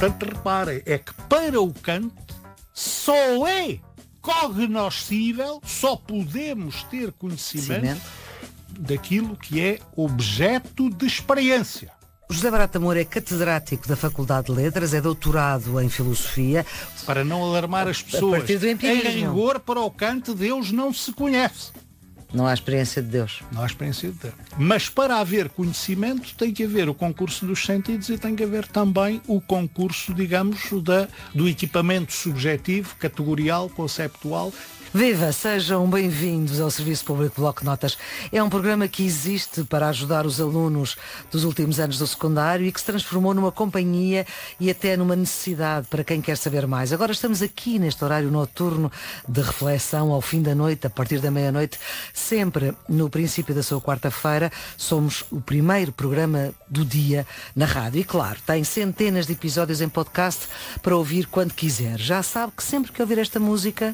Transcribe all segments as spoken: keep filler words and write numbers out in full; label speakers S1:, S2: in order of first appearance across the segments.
S1: Portanto, reparem, é que para o Kant só é cognoscível, só podemos ter conhecimento
S2: Cimento.
S1: daquilo que é objeto de experiência.
S2: José Barata Moura é catedrático da Faculdade de Letras, é doutorado em Filosofia.
S1: Para não alarmar as pessoas,
S2: A partir do
S1: em
S2: empirismo.
S1: rigor, para o Kant, Deus não se conhece.
S2: Não há experiência de Deus.
S1: Não há experiência de Deus. Mas para haver conhecimento tem que haver o concurso dos sentidos e tem que haver também o concurso, digamos, da, do equipamento subjetivo, categorial, conceptual.
S2: Viva, sejam bem-vindos ao Serviço Público Bloco de Notas. É um programa que existe para ajudar os alunos dos últimos anos do secundário e que se transformou numa companhia e até numa necessidade para quem quer saber mais. Agora estamos aqui neste horário noturno de reflexão ao fim da noite, a partir da meia-noite, sempre no princípio da sua quarta-feira. Somos o primeiro programa do dia na rádio e, claro, tem centenas de episódios em podcast para ouvir quando quiser. Já sabe que sempre que ouvir esta música...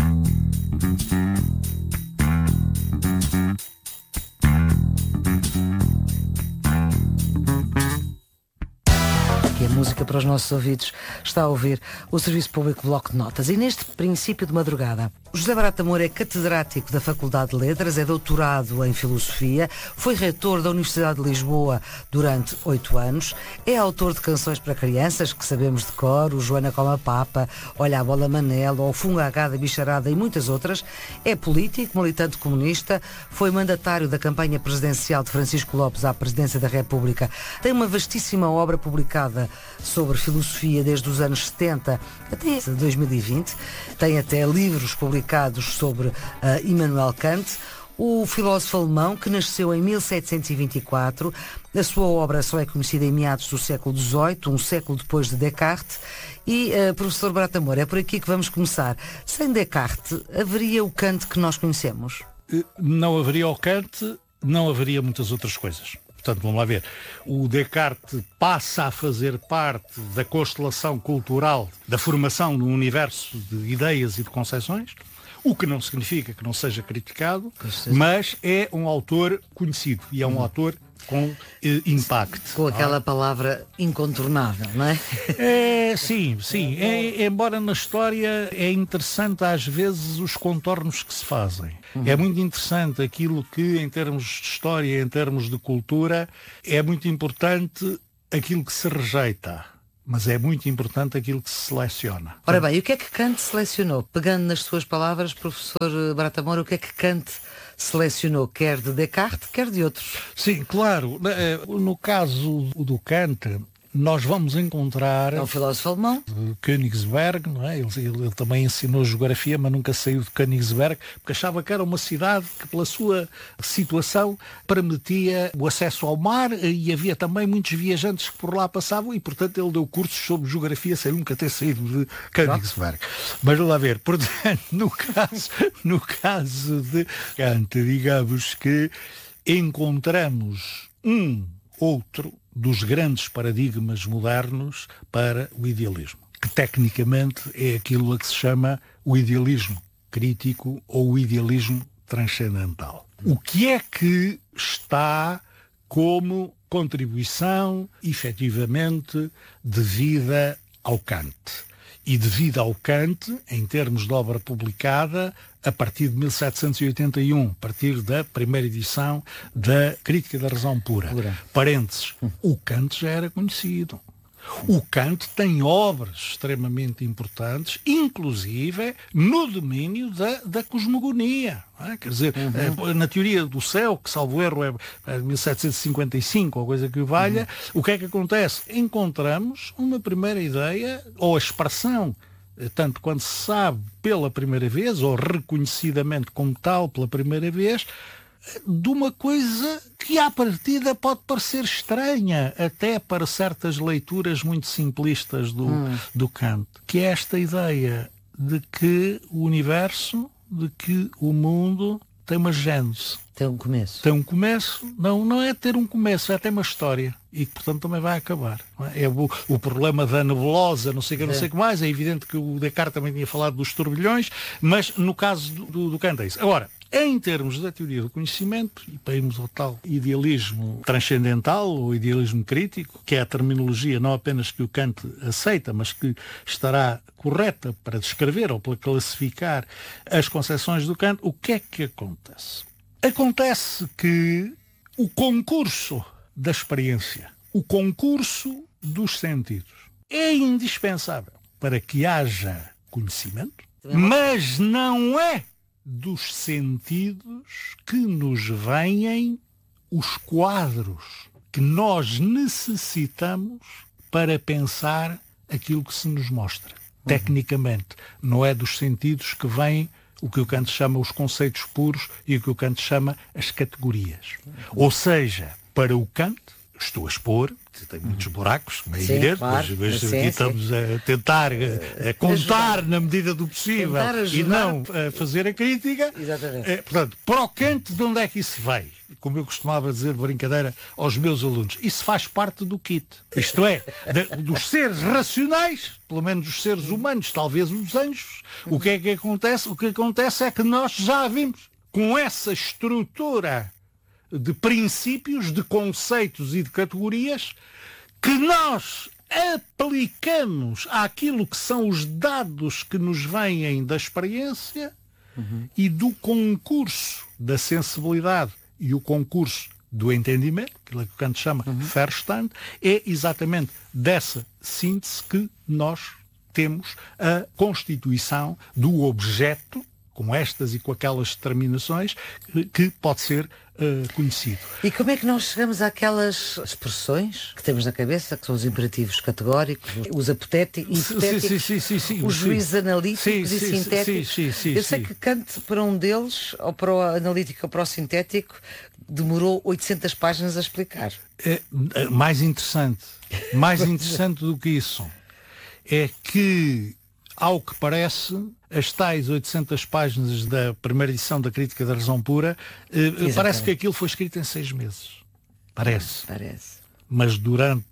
S2: Aqui a música para os nossos ouvidos. Está a ouvir o Serviço Público Bloco de Notas. E neste princípio de madrugada, José Barata Moura é catedrático da Faculdade de Letras, é doutorado em Filosofia, foi reitor da Universidade de Lisboa durante oito anos, é autor de canções para crianças que sabemos de cor, o Joana como a Papa, Olha a Bola Manela, ou Funga Agada Bicharada e muitas outras. É político, militante comunista, foi mandatário da campanha presidencial de Francisco Lopes à presidência da República. Tem uma vastíssima obra publicada sobre filosofia desde os anos setenta até dois mil e vinte. Tem até livros publicados sobre uh, Immanuel Kant, o filósofo alemão que nasceu em mil setecentos e vinte e quatro. A sua obra só é conhecida em meados do século dezoito, um século depois de Descartes. E, uh, professor Barata Moura, é por aqui que vamos começar. Sem Descartes, haveria o Kant que nós conhecemos?
S1: Não haveria o Kant, não haveria muitas outras coisas. Portanto, vamos lá ver. O Descartes passa a fazer parte da constelação cultural, da formação no universo de ideias e de concepções, o que não significa que não seja criticado, mas é um autor conhecido e é um
S2: Uhum.
S1: autor com eh, impacto.
S2: Com aquela palavra incontornável, não é?
S1: É, sim, sim. É, embora na história é interessante às vezes os contornos que se fazem. Uhum. É muito interessante aquilo que, em termos de história, em termos de cultura, é muito importante aquilo que se rejeita. Mas é muito importante aquilo que se seleciona.
S2: Ora bem, e o que é que Kant selecionou? Pegando nas suas palavras, professor Barata Moura, o que é que Kant selecionou? Quer de Descartes, quer de outros?
S1: Sim, claro. No caso do Kant, nós vamos encontrar...
S2: É um filósofo alemão.
S1: Königsberg, não é? Ele, ele, ele também ensinou geografia, mas nunca saiu de Königsberg, porque achava que era uma cidade que, pela sua situação, permitia o acesso ao mar e havia também muitos viajantes que por lá passavam e, portanto, ele deu cursos sobre geografia sem nunca ter saído de Königsberg. Mas vamos lá ver. Portanto, no caso, no caso de Kant, digamos que encontramos um outro dos grandes paradigmas modernos para o idealismo, que tecnicamente é aquilo a que se chama o idealismo crítico ou o idealismo transcendental. O que é que está como contribuição, efetivamente, devida ao Kant? E devida ao Kant, em termos de obra publicada, a partir de mil setecentos e oitenta e um, a partir da primeira edição da Crítica da Razão Pura. Pura. Parênteses, o Kant já era conhecido. O Kant tem obras extremamente importantes, inclusive no domínio da, da cosmogonia. É? Quer dizer, uhum. na teoria do céu, que salvo erro é, é mil setecentos e cinquenta e cinco, ou coisa que o valha, uhum. o que é que acontece? Encontramos uma primeira ideia, ou a expressão, tanto quando se sabe pela primeira vez, ou reconhecidamente como tal pela primeira vez, de uma coisa que à partida pode parecer estranha até para certas leituras muito simplistas do, hum. do Kant, que é esta ideia de que o universo, de que o mundo tem uma gênese.
S2: Tem um começo.
S1: Tem um começo, não, não é ter um começo, é ter uma história. E que, portanto, também vai acabar. Não é? É o, o problema da nebulosa, não sei o que, não sei o que mais. É evidente que o Descartes também tinha falado dos turbilhões, mas no caso do, do, do Kant é isso. Agora, em termos da teoria do conhecimento, e para irmos ao tal idealismo transcendental ou idealismo crítico, que é a terminologia não apenas que o Kant aceita, mas que estará correta para descrever ou para classificar as concepções do Kant, o que é que acontece? Acontece que o concurso da experiência, o concurso dos sentidos, é indispensável para que haja conhecimento, mas não é dos sentidos que nos vêm os quadros que nós necessitamos para pensar aquilo que se nos mostra. Uhum. Tecnicamente, não é dos sentidos que vêm o que o Kant chama os conceitos puros e o que o Kant chama as categorias. Uhum. Ou seja, para o Kant, estou a expor, tem muitos buracos, como é
S2: sim,
S1: evidente,
S2: claro,
S1: mas, mas
S2: sim,
S1: aqui
S2: sim.
S1: estamos a tentar a, a contar na medida do possível e não a fazer a crítica.
S2: Exatamente.
S1: É, portanto, para o Kant, de onde é que isso veio? Como eu costumava dizer de brincadeira aos meus alunos, isso faz parte do kit. Isto é, de, dos seres racionais, pelo menos dos seres humanos, talvez os anjos, o que é que acontece? O que acontece é que nós já vimos com essa estrutura de princípios, de conceitos e de categorias que nós aplicamos àquilo que são os dados que nos vêm da experiência uhum. e do concurso da sensibilidade e o concurso do entendimento, aquilo que o Kant chama uhum. Verstand, é exatamente dessa síntese que nós temos a constituição do objeto, com estas e com aquelas determinações, que pode ser uh, conhecido.
S2: E como é que nós chegamos àquelas expressões que temos na cabeça, que são os imperativos categóricos, os apotéticos,
S1: sim, sim, sim, sim,
S2: os juízes analíticos
S1: sim,
S2: e
S1: sim,
S2: sintéticos?
S1: Sim, sim, sim,
S2: Eu sei
S1: sim.
S2: que Kant, para um deles, ou para o analítico ou para o sintético, demorou oitocentas páginas a explicar.
S1: É, mais interessante, mais interessante do que isso, é que, ao que parece, as tais oitocentas páginas da primeira edição da Crítica da Razão Pura, eh, parece que aquilo foi escrito em seis meses. Parece.
S2: Parece.
S1: Mas durante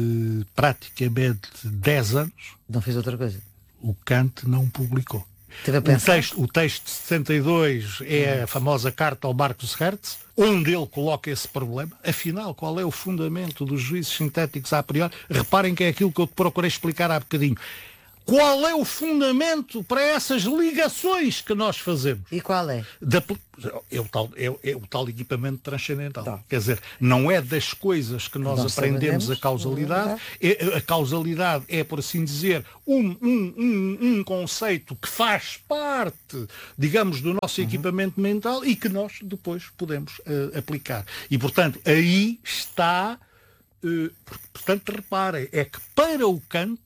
S1: praticamente dez anos...
S2: Não fez outra coisa.
S1: O Kant não publicou.
S2: Teve a
S1: o,
S2: pensar.
S1: texto, o texto de setenta e dois é a famosa carta ao Marcus Hertz, onde ele coloca esse problema. Afinal, qual é o fundamento dos juízos sintéticos a priori? Reparem que é aquilo que eu procurei explicar há bocadinho. Qual é o fundamento para essas ligações que nós fazemos?
S2: E qual é?
S1: Da, é, o tal, é, é o tal equipamento transcendental.
S2: Tá.
S1: Quer dizer, não é das coisas que nós, nós aprendemos sabemos. a causalidade. É, a causalidade é, por assim dizer, um, um, um, um conceito que faz parte, digamos, do nosso uhum. equipamento mental e que nós depois podemos uh, aplicar. E, portanto, aí está... Uh, portanto, reparem, é que para o Kant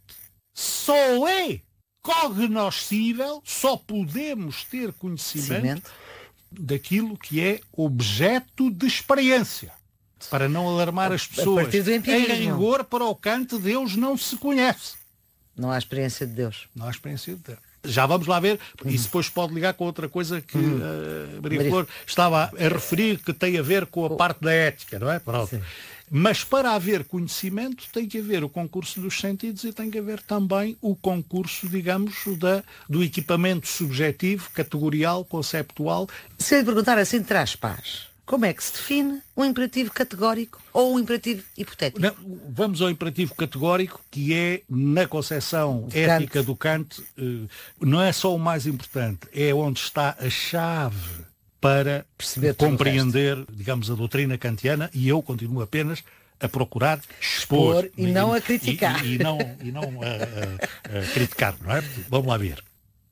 S1: só é cognoscível, só podemos ter conhecimento Cimento. daquilo que é objeto de experiência. Para não alarmar as pessoas. Em rigor, para o Kant, Deus não se conhece.
S2: Não há experiência de Deus.
S1: Não há experiência de Deus. Já vamos lá ver, uhum. isso depois pode ligar com outra coisa que uhum. uh, Maria Flor estava a referir, que tem a ver com a parte da ética, não é? Pronto. Sim. Mas para haver conhecimento tem que haver o concurso dos sentidos e tem que haver também o concurso, digamos, da, do equipamento subjetivo, categorial, conceptual.
S2: Se eu lhe perguntar assim, traz paz, como é que se define um imperativo categórico ou um imperativo hipotético?
S1: Não, vamos ao imperativo categórico, que é, na concepção de ética Kant. do Kant, não é só o mais importante, é onde está a chave para perceber compreender, digamos, a doutrina kantiana, e eu continuo apenas a procurar expor, expor
S2: e não a criticar.
S1: E, e, e não, e não a, a, a criticar, não é? Vamos lá ver.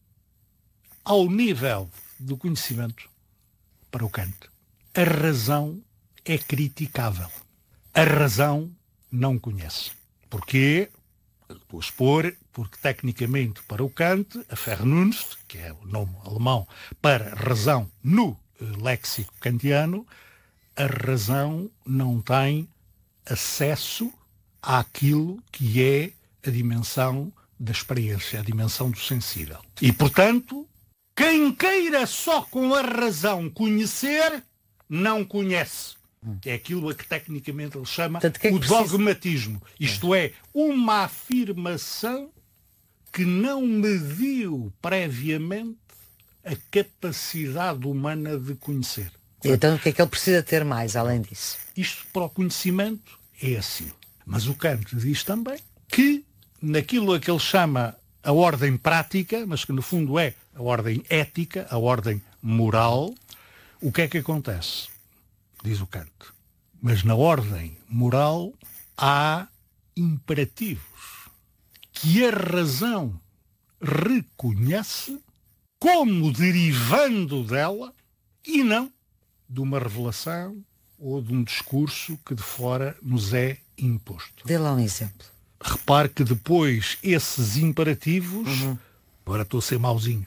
S1: Ao nível do conhecimento, para o Kant, a razão é criticável. A razão não conhece. Porquê? Vou expor, porque tecnicamente para o Kant, a Vernunft, que é o nome alemão para razão no léxico kantiano, a razão não tem acesso àquilo que é a dimensão da experiência, a dimensão do sensível. E, portanto, quem queira só com a razão conhecer, não conhece. É aquilo a que tecnicamente ele chama Tanto que é que o dogmatismo. Precisa... Isto é, uma afirmação que não mediu previamente a capacidade humana de conhecer.
S2: Então o que é que ele precisa ter mais, além disso?
S1: Isto para o conhecimento é assim. Mas o Kant diz também que naquilo a que ele chama a ordem prática, mas que no fundo é a ordem ética, a ordem moral, o que é que acontece? Diz o Kant. Mas na ordem moral há imperativos que a razão reconhece como derivando dela e não de uma revelação ou de um discurso que de fora nos é imposto.
S2: Dê lá um exemplo.
S1: Repare que depois esses imperativos, uhum. agora estou a ser mauzinho,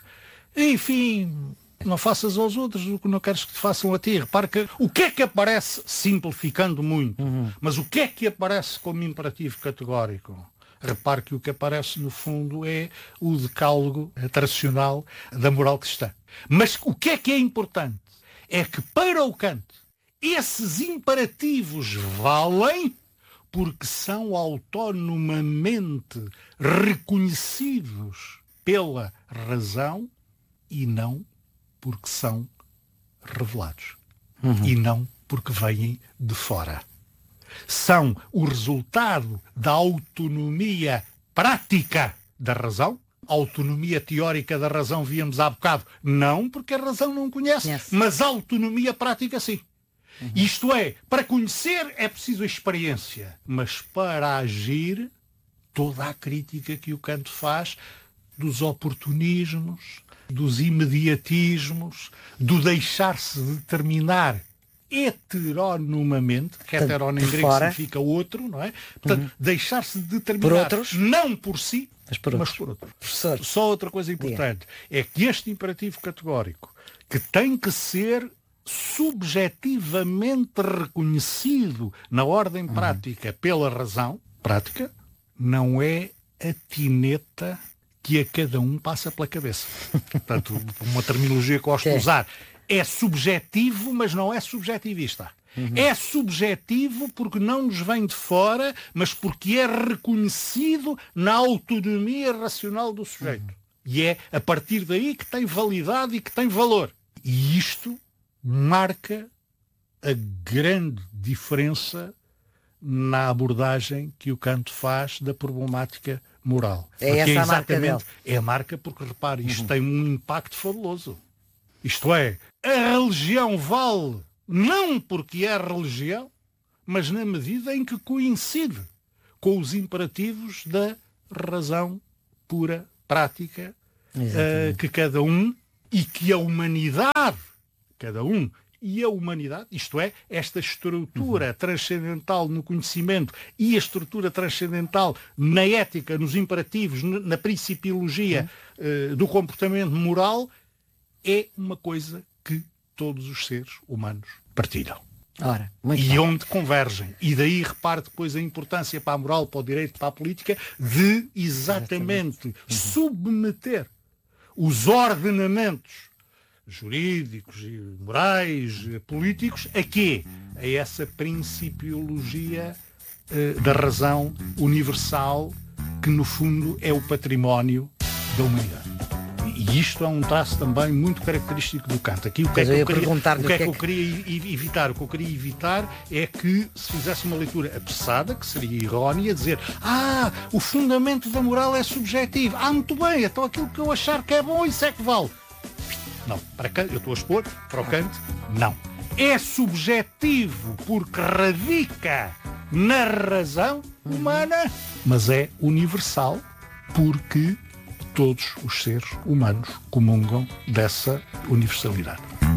S1: enfim, não faças aos outros o que não queres que te façam a ti. Repare que o que é que aparece, simplificando muito, uhum. mas o que é que aparece como imperativo categórico? Repare que o que aparece no fundo é o decálogo tradicional da moral cristã. Mas o que é que é importante? É que para o Kant, esses imperativos valem porque são autonomamente reconhecidos pela razão e não porque são revelados. Uhum. E não porque vêm de fora. São o resultado da autonomia prática da razão. A autonomia teórica da razão víamos há bocado. Não, porque a razão não conhece, yes. mas a autonomia prática sim. Uhum. Isto é, para conhecer é preciso experiência, mas para agir, toda a crítica que o Kant faz dos oportunismos, dos imediatismos, do deixar-se determinar heteronomamente, que heterónimo em grego significa outro, não é? Portanto, uhum. deixar-se determinar
S2: por outros?
S1: Não por si,
S2: mas por
S1: mas
S2: outros.
S1: por outro.
S2: Professor.
S1: Só outra coisa importante é que este imperativo categórico, que tem que ser subjetivamente reconhecido na ordem uhum. prática pela razão prática, não é a tineta que a cada um passa pela cabeça. Portanto, uma terminologia que gosto de usar. É subjetivo, mas não é subjetivista. Uhum. É subjetivo porque não nos vem de fora, mas porque é reconhecido na autonomia racional do sujeito. Uhum. E é a partir daí que tem validade e que tem valor. E isto marca a grande diferença na abordagem que o Kant faz da problemática moral.
S2: É essa
S1: é
S2: a marca dele.
S1: É a marca porque, repare, isto uhum. tem um impacto fabuloso. Isto é, a religião vale não porque é religião, mas na medida em que coincide com os imperativos da razão pura, prática, uh, que cada um e que a humanidade, cada um e a humanidade, isto é, esta estrutura uhum. transcendental no conhecimento e a estrutura transcendental na ética, nos imperativos, na principiologia uhum. uh, do comportamento moral, é uma coisa que todos os seres humanos partilham.
S2: Ora, muito
S1: e
S2: bem.
S1: onde convergem. E daí repare depois a importância para a moral, para o direito, para a política, de exatamente, exatamente. Uhum. submeter os ordenamentos jurídicos, morais, políticos, a quê? A essa principiologia uh, da razão universal, que no fundo é o património da humanidade. E isto é um traço também muito característico do Kant. Aqui o que é que eu, eu queria, o que é que eu queria evitar? O que eu queria evitar é que se fizesse uma leitura apressada, que seria errónea, dizer ah, o fundamento da moral é subjetivo. Ah, muito bem, então aquilo que eu achar que é bom, isso é que vale. Não, para Kant, eu estou a expor, para o Kant, não. É subjetivo porque radica na razão humana, mas é universal porque todos os seres humanos comungam dessa universalidade.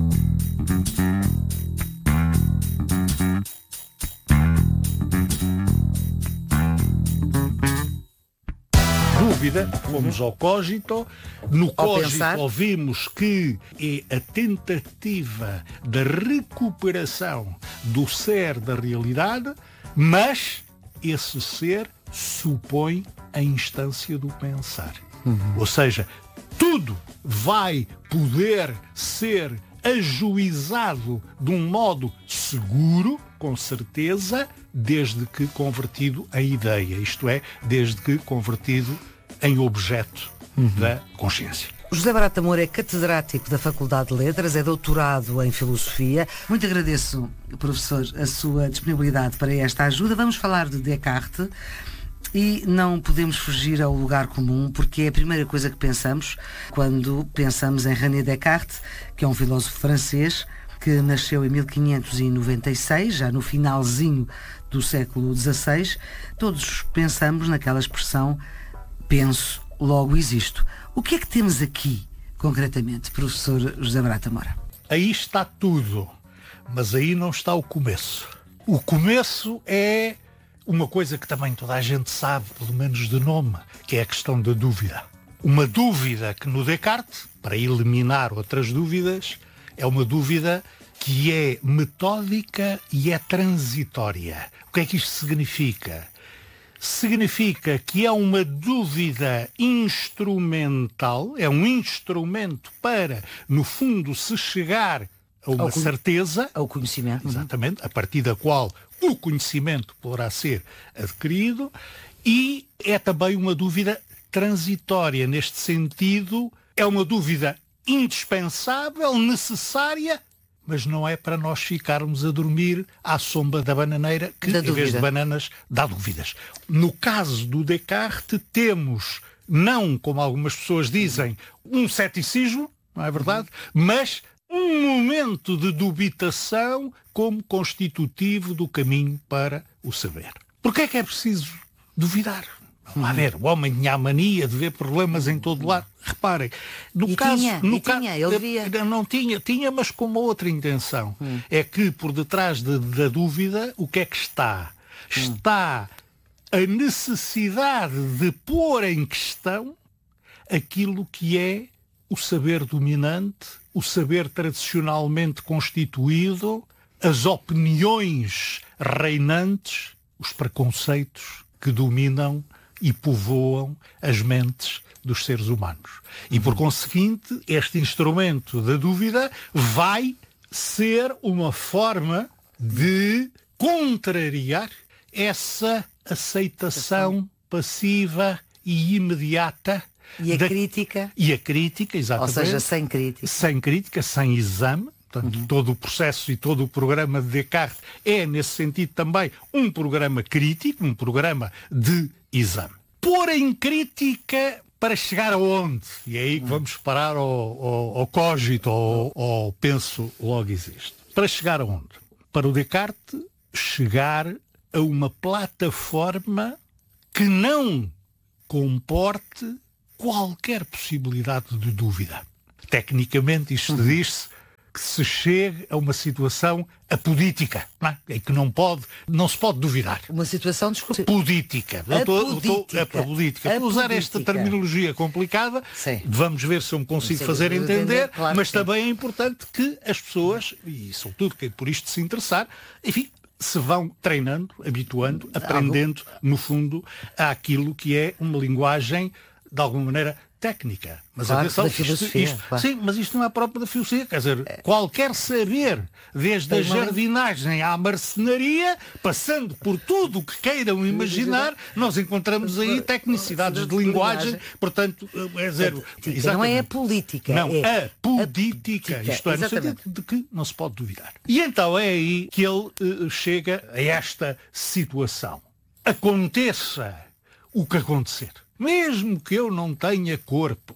S1: Dúvida, fomos ao cogito. No cogito ouvimos que é a tentativa da recuperação do ser da realidade, mas esse ser supõe a instância do pensar. Uhum. Ou seja, tudo vai poder ser ajuizado de um modo seguro, com certeza, desde que convertido em ideia, isto é, desde que convertido em objeto uhum. da consciência.
S2: José Barata Moura é catedrático da Faculdade de Letras, é doutorado em Filosofia. Muito agradeço, professor, a sua disponibilidade para esta ajuda. Vamos falar de Descartes e não podemos fugir ao lugar comum, porque é a primeira coisa que pensamos quando pensamos em René Descartes, que é um filósofo francês que nasceu em mil quinhentos e noventa e seis, já no finalzinho do século dezasseis. Todos pensamos naquela expressão penso, logo existo. O que é que temos aqui, concretamente, professor José Barata Moura?
S1: Aí está tudo, mas aí não está o começo. O começo é uma coisa que também toda a gente sabe, pelo menos de nome, que é a questão da dúvida. Uma dúvida que no Descartes, para eliminar outras dúvidas, é uma dúvida que é metódica e é transitória. O que é que isto significa? Significa que é uma dúvida instrumental, é um instrumento para, no fundo, se chegar a uma
S2: ao
S1: certeza,
S2: ao conhecimento,
S1: exatamente, a partir da qual o conhecimento poderá ser adquirido, e é também uma dúvida transitória. Neste sentido, é uma dúvida indispensável, necessária, mas não é para nós ficarmos a dormir à sombra da bananeira, que
S2: da
S1: em
S2: dúvida.
S1: vez de bananas dá dúvidas. No caso do Descartes, temos, não como algumas pessoas dizem, um ceticismo, não é verdade? Mas um momento de dubitação como constitutivo do caminho para o saber. Porquê é que é preciso duvidar? Vamos lá ver, o homem tinha a mania de ver problemas em todo lado. Reparem, no
S2: e
S1: caso...
S2: tinha,
S1: no
S2: e
S1: ca...
S2: tinha, ele via.
S1: Não tinha, tinha, mas com uma outra intenção. Hum. É que por detrás de, da dúvida, o que é que está? Hum. Está a necessidade de pôr em questão aquilo que é o saber dominante, o saber tradicionalmente constituído, as opiniões reinantes, os preconceitos que dominam e povoam as mentes dos seres humanos. E, por conseguinte, este instrumento da dúvida vai ser uma forma de contrariar essa aceitação passiva e imediata.
S2: E a
S1: da...
S2: crítica.
S1: E a crítica, exatamente.
S2: Ou seja, sem crítica.
S1: Sem crítica, sem exame. Portanto, uhum. todo o processo e todo o programa de Descartes é, nesse sentido, também um programa crítico, um programa de exame. Pôr em crítica para chegar aonde? E é aí que vamos parar ao, ao, ao cogito, ao, ao penso logo existe. Para chegar aonde? Para o Descartes chegar a uma plataforma que não comporte qualquer possibilidade de dúvida. Tecnicamente isto uhum. diz-se que se chegue a uma situação apodítica, não é? Em que não pode, não se pode duvidar.
S2: Uma situação, desculpe.
S1: Podítica. Apodítica. Apodítica. Para usar esta terminologia complicada, sim. Vamos ver se eu me consigo sim, fazer entender, entender claro mas também é importante que as pessoas, e sobretudo quem por isto se interessar, enfim, se vão treinando, habituando, aprendendo, no fundo, àquilo que é uma linguagem, de alguma maneira, técnica. Mas
S2: claro,
S1: atenção,
S2: da filosofia,
S1: isto, isto,
S2: claro.
S1: Sim, mas isto não é próprio da filosofia. Quer dizer, é. qualquer saber, desde Tem a jardinagem à marcenaria, passando por tudo o que queiram imaginar, nós encontramos aí tecnicidades de linguagem, portanto, é zero.
S2: Não é a política.
S1: Não,
S2: é
S1: a política. Isto é, no sentido de que não se pode duvidar. E então é aí que ele uh, chega a esta situação. Aconteça o que acontecer. Mesmo que eu não tenha corpo,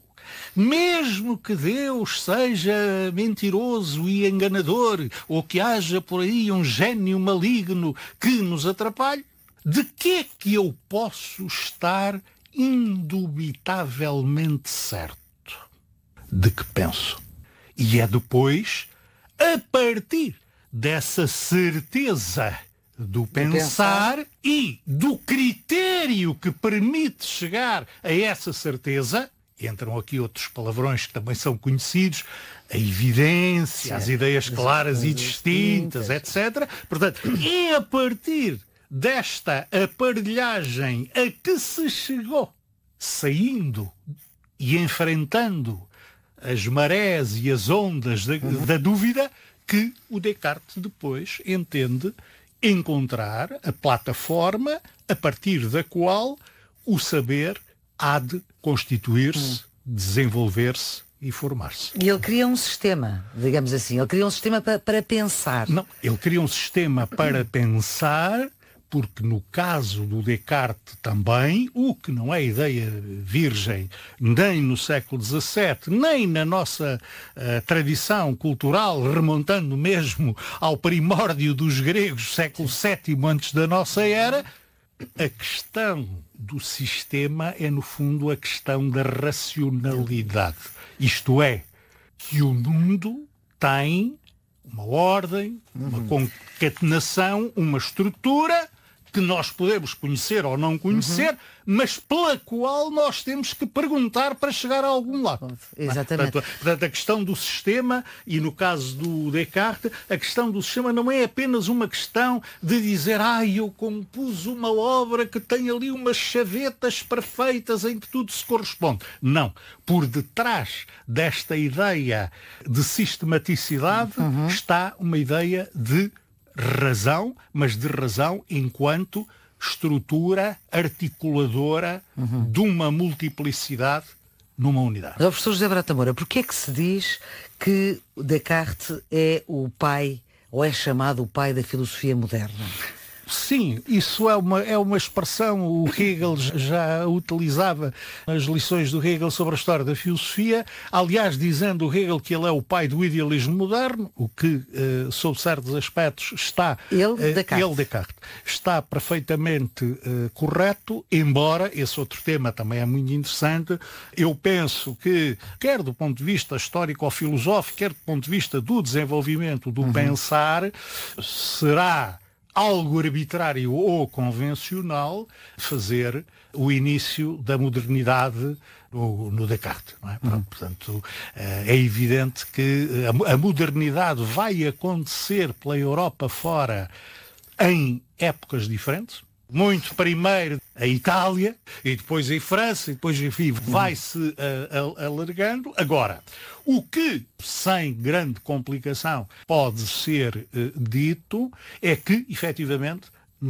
S1: mesmo que Deus seja mentiroso e enganador, ou que haja por aí um gênio maligno que nos atrapalhe, de que é que eu posso estar indubitavelmente certo? De que penso. E é depois, a partir dessa certeza do pensar, pensar e do critério que permite chegar a essa certeza, entram aqui outros palavrões que também são conhecidos, a evidência, certo. As ideias claras e distintas, etcétera. Portanto, é a partir desta aparelhagem a que se chegou, saindo e enfrentando as marés e as ondas da, uhum. da dúvida, que o Descartes depois entende encontrar a plataforma a partir da qual o saber há de constituir-se hum. desenvolver-se e formar-se.
S2: E ele cria um sistema, digamos assim, ele cria um sistema para, para pensar.
S1: Não, ele cria um sistema para pensar, porque no caso do Descartes também, o que não é ideia virgem, nem no século dezassete, nem na nossa uh, tradição cultural, remontando mesmo ao primórdio dos gregos, século sétimo antes da nossa era, a questão do sistema é, no fundo, a questão da racionalidade. Isto é, que o mundo tem uma ordem, uma concatenação, uma estrutura que nós podemos conhecer ou não conhecer, uhum. mas pela qual nós temos que perguntar para chegar a algum lado.
S2: Exatamente.
S1: Portanto, portanto, a questão do sistema, e no caso do Descartes, a questão do sistema não é apenas uma questão de dizer, ah, eu compus uma obra que tem ali umas chavetas perfeitas em que tudo se corresponde. Não. Por detrás desta ideia de sistematicidade uhum. está uma ideia de razão, mas de razão enquanto estrutura articuladora uhum. de uma multiplicidade numa unidade.
S2: Mas, professor José Barata Moura, porquê é que se diz que Descartes é o pai, ou é chamado o pai da filosofia moderna?
S1: Sim, isso é uma, é uma expressão, o Hegel já utilizava nas lições do Hegel sobre a história da filosofia, aliás, dizendo o Hegel que ele é o pai do idealismo moderno, o que, eh, sob certos aspectos, está...
S2: Ele,
S1: eh,
S2: Descartes.
S1: Ele, Descartes. Está perfeitamente eh, correto, embora esse outro tema também é muito interessante. Eu penso que, quer do ponto de vista histórico ou filosófico, quer do ponto de vista do desenvolvimento do uhum. pensar, será algo arbitrário ou convencional fazer o início da modernidade no, no Descartes. Não é? Uhum. Portanto, é evidente que a, a modernidade vai acontecer pela Europa fora em épocas diferentes. Muito primeiro a Itália, e depois em França, e depois, enfim, vai-se uh, alargando. Agora, o que, sem grande complicação, pode ser uh, dito é que, efetivamente,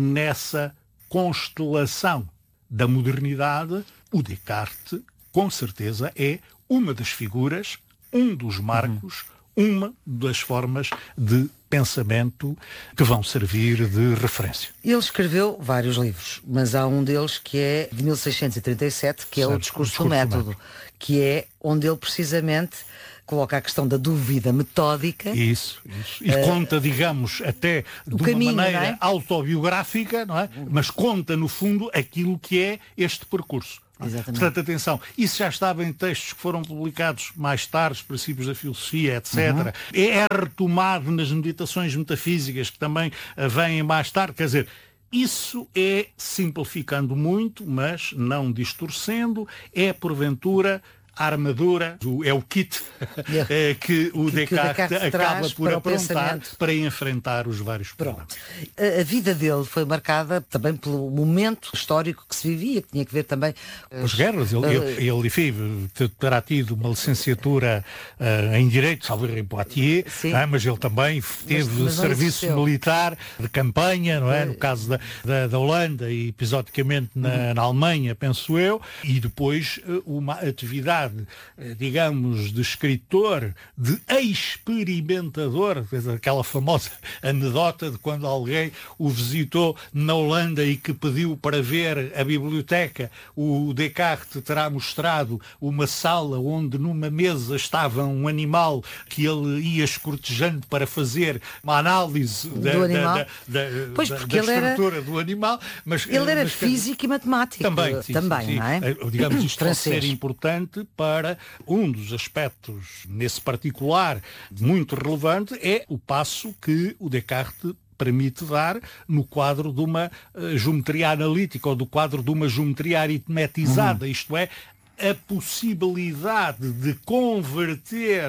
S1: nessa constelação da modernidade, o Descartes, com certeza, é uma das figuras, um dos marcos, uhum. uma das formas de pensamento que vão servir de referência.
S2: Ele escreveu vários livros, mas há um deles que é de mil seiscentos e trinta e sete, que é certo, o Discurso, o Discurso do Método, do Método, que é onde ele precisamente coloca a questão da dúvida metódica.
S1: Isso, isso. E uh, conta, digamos, até de uma caminho, maneira não é? autobiográfica, não é? Mas conta, no fundo, aquilo que é este percurso.
S2: Exatamente.
S1: Portanto, atenção, isso já estava em textos que foram publicados mais tarde, os princípios da filosofia, etcétera. Uhum. É retomado nas meditações metafísicas, que também uh, vêm mais tarde. Quer dizer, isso é simplificando muito, mas não distorcendo, é, porventura, a armadura, é o kit yeah. é, que o que, Descartes, que o Descartes acaba por aprontar para enfrentar os vários problemas.
S2: A, a vida dele foi marcada também pelo momento histórico que se vivia, que tinha que ver também...
S1: As guerras. Ele, uh, ele, ele enfim, terá tido uma licenciatura uh, em Direito, salvo em Poitiers, ah, mas ele também teve mas, mas serviço militar de campanha, não é? No caso da, da, da Holanda e episodicamente na, uhum. na Alemanha, penso eu, e depois uh, uma atividade digamos, de escritor, de experimentador, aquela famosa anedota de quando alguém o visitou na Holanda e que pediu para ver a biblioteca, o Descartes terá mostrado uma sala onde numa mesa estava um animal que ele ia escortejando para fazer uma análise da,
S2: do animal.
S1: da, da,
S2: pois,
S1: da,
S2: porque
S1: da
S2: ele
S1: estrutura
S2: era...
S1: do animal. Mas,
S2: ele era
S1: mas,
S2: físico e matemático.
S1: Também, sim,
S2: também
S1: sim, sim.
S2: Não é?
S1: Digamos, isto pode ser importante para um dos aspectos, nesse particular, muito relevante, é o passo que o Descartes permite dar no quadro de uma uh, geometria analítica ou do quadro de uma geometria aritmetizada, uhum. isto é, a possibilidade de converter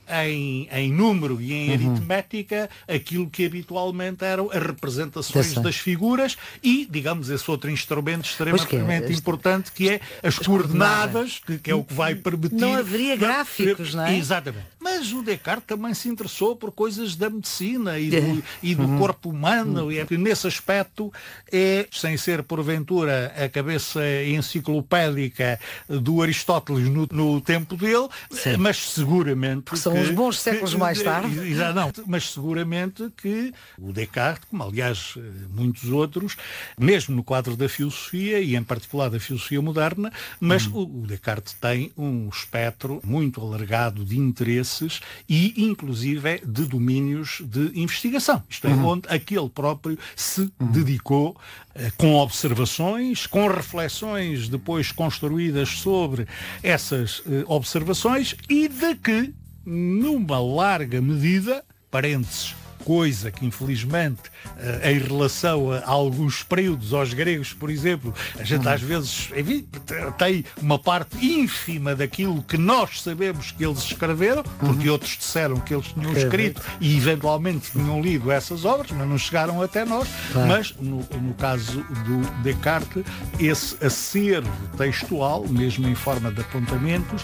S1: em, em número e em uhum. aritmética aquilo que habitualmente eram as representações Dessa. das figuras e, digamos, esse outro instrumento extremamente é, importante que é as, as coordenadas, que, que é o que vai permitir...
S2: Não haveria gráficos, não é?
S1: Exatamente. Mas o Descartes também se interessou por coisas da medicina e do, e do uhum. corpo humano, uhum. e é, nesse aspecto é, sem ser porventura a cabeça enciclopédica do Aristóteles no, no tempo dele, Sim. mas seguramente...
S2: Que são que, os bons séculos que, mais tarde.
S1: Não, mas seguramente que o Descartes, como aliás muitos outros, mesmo no quadro da filosofia, e em particular da filosofia moderna, mas uhum. o, o Descartes tem um espectro muito alargado de interesses e, inclusive, de domínios de investigação. Isto é, uhum. onde aquele próprio se uhum. dedicou eh, com observações, com reflexões depois construídas sobre essas eh, observações e de que, numa larga medida, parênteses, coisa que infelizmente em relação a alguns períodos, aos gregos, por exemplo, a gente às vezes enfim, tem uma parte ínfima daquilo que nós sabemos que eles escreveram, porque outros disseram que eles tinham escrito e eventualmente tinham lido essas obras, mas não chegaram até nós. Claro. Mas no, no caso do Descartes, esse acervo textual, mesmo em forma de apontamentos,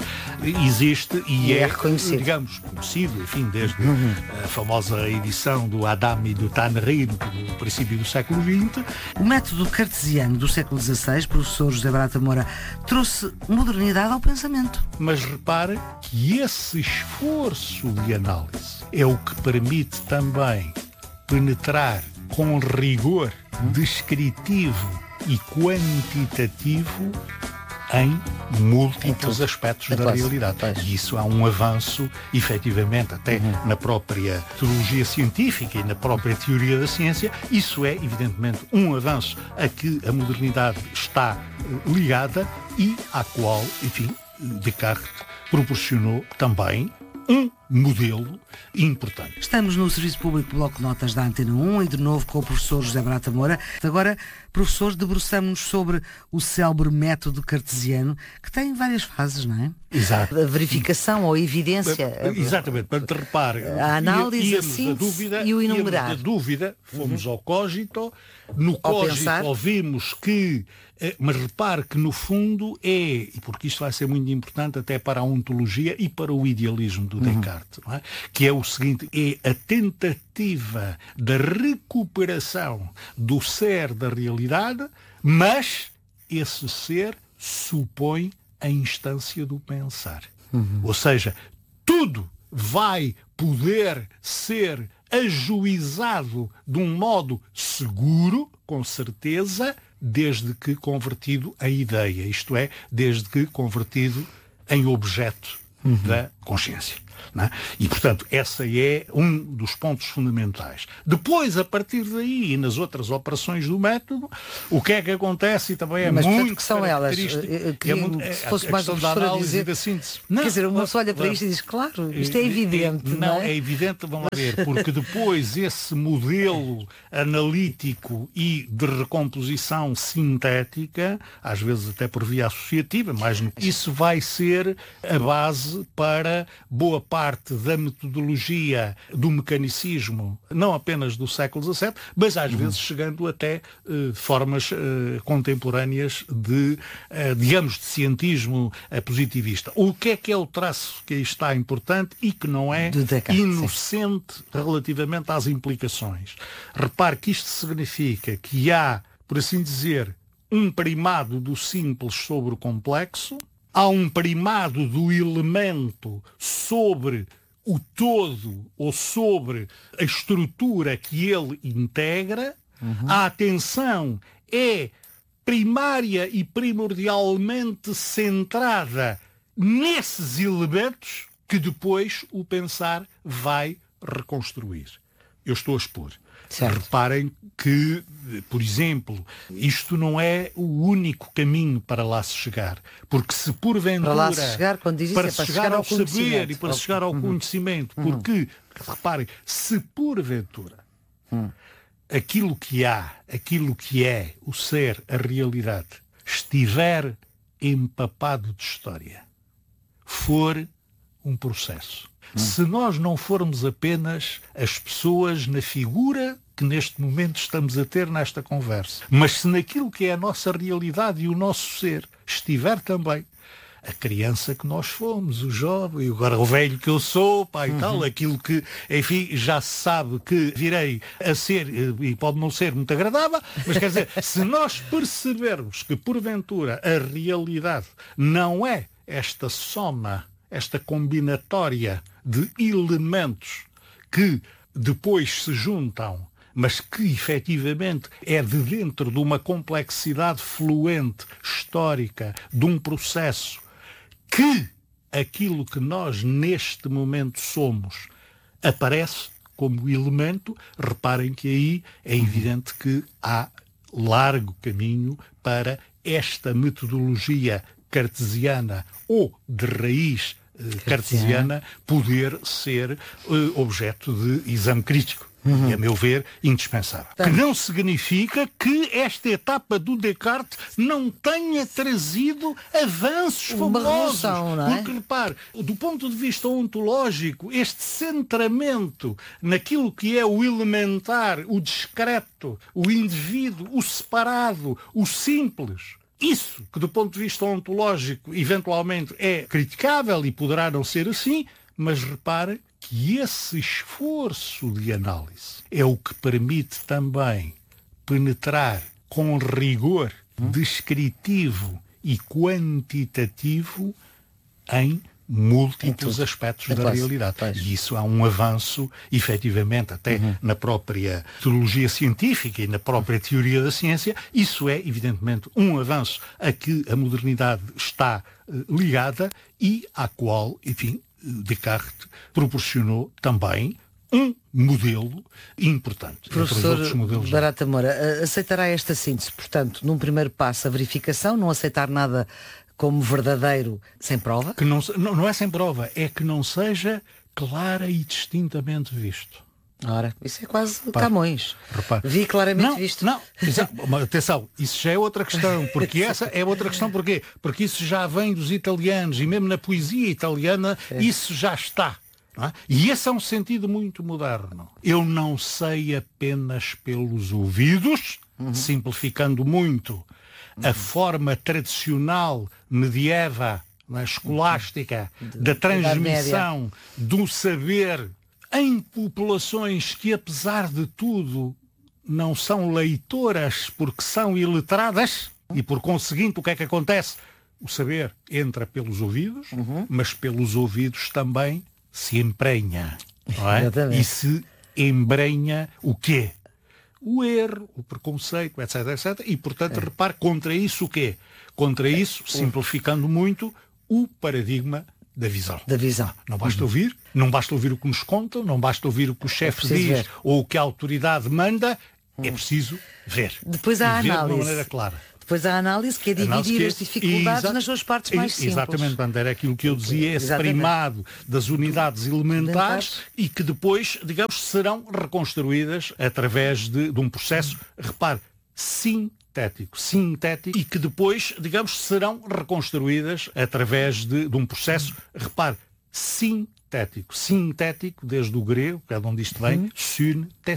S1: existe e, e é, é reconhecido. digamos, conhecido, enfim, desde uhum. a famosa edição do Adam e do Tannery no princípio do século vinte.
S2: O método cartesiano do século dezasseis, professor José Barata Moura, trouxe modernidade ao pensamento.
S1: Mas repare que esse esforço de análise é o que permite também penetrar com rigor descritivo e quantitativo em múltiplos então, aspectos é da quase, realidade. Pois. E isso há um avanço, efetivamente, até uhum. na própria teologia científica e na própria teoria da ciência. Isso é, evidentemente, um avanço a que a modernidade está ligada e à qual, enfim, Descartes proporcionou também um modelo importante.
S2: Estamos no Serviço Público Bloco de Notas da Antena um e de novo com o professor José Barata Moura. Agora, professor, debruçamos-nos sobre o célebre método cartesiano, que tem várias fases, não é?
S1: Exato.
S2: A verificação ou evidência.
S1: Exatamente, para te repare.
S2: A análise, a síntese
S1: dúvida,
S2: e o enumerar.
S1: Da dúvida, fomos uhum. ao cogito, no cogito ouvimos que, mas repare que no fundo é, e porque isto vai ser muito importante até para a ontologia e para o idealismo do Descartes, uhum. não é? Que é o seguinte, é a tentativa da recuperação do ser da realidade, mas esse ser supõe a instância do pensar. Uhum. Ou seja, tudo vai poder ser ajuizado de um modo seguro, com certeza, desde que convertido em ideia, isto é, desde que convertido em objeto uhum. da consciência. Não é? E, portanto, essa é um dos pontos fundamentais. Depois, a partir daí, e nas outras operações do método, o que é que acontece e também é
S2: Mas,
S1: muito
S2: portanto, que são elas?
S1: É muito, é,
S2: se fosse mais a questão da dizer, da síntese. Não, quer dizer, uma pessoa olha para isto e diz, claro, isto é evidente.
S1: Não,
S2: não é?
S1: é evidente, vamos lá ver, porque depois esse modelo analítico e de recomposição sintética, às vezes até por via associativa, mas isso vai ser a base para boa parte parte da metodologia do mecanicismo, não apenas do século dezassete, mas às uhum. vezes chegando até uh, formas uh, contemporâneas de, uh, digamos, de cientismo uh, positivista. O que é que é o traço que aí está importante e que não é Descartes, inocente sim. relativamente às implicações? Repare que isto significa que há, por assim dizer, um primado do simples sobre o complexo, há um primado do elemento sobre o todo ou sobre a estrutura que ele integra. Uhum. A atenção é primária e primordialmente centrada nesses elementos que depois o pensar vai reconstruir. Eu estou a expor. Certo. Reparem que, por exemplo, isto não é o único caminho para lá se chegar. Porque se porventura...
S2: Para lá se chegar, quando diz isso,
S1: para,
S2: é para
S1: chegar,
S2: chegar
S1: ao,
S2: ao
S1: saber e para
S2: ao...
S1: chegar ao uhum. conhecimento. Porque, uhum. reparem, se porventura uhum. aquilo que há, aquilo que é o ser, a realidade, estiver empapado de história, for um processo, Hum. Se nós não formos apenas as pessoas na figura que neste momento estamos a ter nesta conversa, mas se naquilo que é a nossa realidade e o nosso ser estiver também a criança que nós fomos, o jovem, agora o velho que eu sou, pá, e uhum. tal, aquilo que, enfim, já se sabe que virei a ser, e pode não ser muito agradável, mas quer dizer, se nós percebermos que porventura a realidade não é esta soma, esta combinatória de elementos que depois se juntam, mas que efetivamente é de dentro de uma complexidade fluente, histórica, de um processo, que aquilo que nós neste momento somos aparece como elemento, reparem que aí é evidente que há largo caminho para esta metodologia cartesiana ou de raiz eh, cartesiana poder ser eh, objeto de exame crítico. Uhum. E, a meu ver, indispensável. Tá. Que não significa que esta etapa do Descartes não tenha trazido avanços famosos. Não é? Porque, repare, do ponto de vista ontológico, este centramento naquilo que é o elementar, o discreto, o indivíduo, o separado, o simples, isso que do ponto de vista ontológico eventualmente é criticável e poderá não ser assim, mas repare que esse esforço de análise é o que permite também penetrar com rigor descritivo e quantitativo em múltiplos em aspectos é da quase, realidade. Pois. E isso há um avanço, efetivamente, até uhum. na própria teologia científica e na própria teoria da ciência. Isso é, evidentemente, um avanço a que a modernidade está uh, ligada e à qual, enfim, Descartes proporcionou também um modelo importante.
S2: Professor Barata Moura, aceitará esta síntese, portanto, num primeiro passo a verificação, não aceitar nada como verdadeiro sem prova?
S1: Que não, não, não é sem prova, é que não seja clara e distintamente visto.
S2: Ora, isso é quase Pá, Camões.
S1: Repare.
S2: Vi claramente
S1: não,
S2: visto.
S1: Não, não, atenção, isso já é outra questão, porque essa é outra questão, porquê? Porque isso já vem dos italianos, e mesmo na poesia italiana, é. isso já está. Não é? E esse é um sentido muito moderno. Eu não sei apenas pelos ouvidos, uhum. simplificando muito, uhum. a forma tradicional, medieval, é, escolástica, uhum. da transmissão do saber em populações que, apesar de tudo, não são leitoras porque são iletradas, e por conseguinte o que é que acontece? O saber entra pelos ouvidos, uhum. mas pelos ouvidos também se emprenha. Não é? E se embrenha o quê? O erro, o preconceito, etc, etcétera. E, portanto, é. repare, contra isso o quê? Contra isso, simplificando muito, o paradigma da visão.
S2: Da visão.
S1: Não basta uhum. ouvir, não basta ouvir o que nos contam, não basta ouvir o que o chefe é diz ver. ou o que a autoridade manda, uhum. é preciso ver.
S2: Depois há a análise.
S1: De uma maneira clara.
S2: Depois há a análise, que é dividir que é, as dificuldades exa- nas suas partes mais simples.
S1: Exatamente, Bandera, é aquilo que eu dizia, esse exatamente. primado das unidades elementares e que depois, digamos, serão reconstruídas através de, de um processo, repare, sintético, sintético, e que depois, digamos, serão reconstruídas através de, de um processo, repare, sintético, sintético, desde o grego, que é de onde isto vem, synthesis.